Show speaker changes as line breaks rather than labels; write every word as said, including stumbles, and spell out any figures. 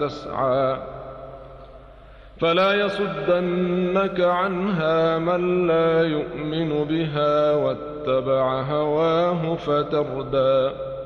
تسعى فلا يصدنك عنها من لا يؤمن بها واتبع هواه فتردى